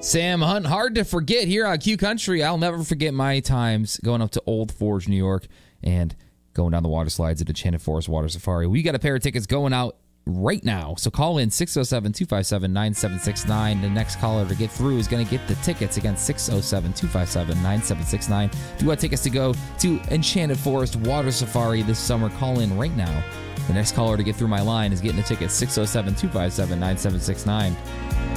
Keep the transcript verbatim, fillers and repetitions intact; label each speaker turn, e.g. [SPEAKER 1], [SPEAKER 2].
[SPEAKER 1] Sam Hunt, hard to forget here on Q Country. I'll never forget my times going up to Old Forge, New York, and going down the water slides at Enchanted Forest Water Safari. We got a pair of tickets going out right now. So call in six oh seven, two five seven, nine seven six nine. The next caller to get through is going to get the tickets. Again, six oh seven, two five seven, nine seven six nine. If you want tickets to go to Enchanted Forest Water Safari this summer, call in right now. The next caller to get through my line is getting the tickets. six oh seven, two five seven, nine seven six nine.